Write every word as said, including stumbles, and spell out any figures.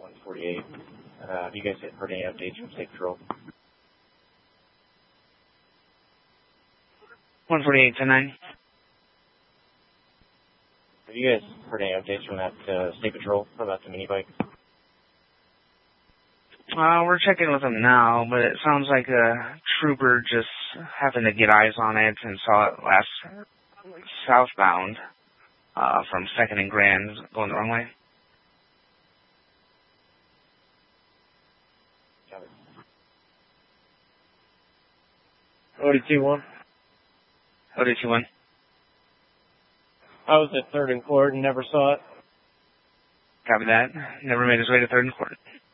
one forty-eight. Uh, have you guys heard any updates from State Patrol? one forty-eight to nine. Have you guys heard any updates from that uh, State Patrol about the mini bike? Uh, we're checking with them now, but it sounds like a trooper just happened to get eyes on it and saw it last southbound uh, from second and Grand going the wrong way. O D T one. O D T one. I was at third and Court and never saw it. Copy that. Never made his way to third and Court.